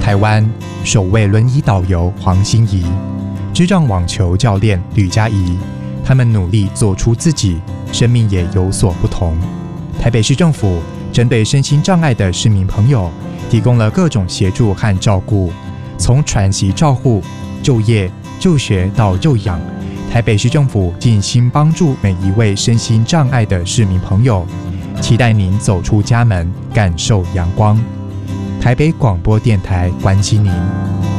台湾首位轮椅导游黄欣怡，智障网球教练吕佳怡，他们努力做出自己，生命也有所不同。台北市政府针对身心障碍的市民朋友，提供了各种协助和照顾，从喘息照护、就业、就学到就养，台北市政府尽心帮助每一位身心障碍的市民朋友，期待您走出家门，感受阳光。台北广播电台关心您。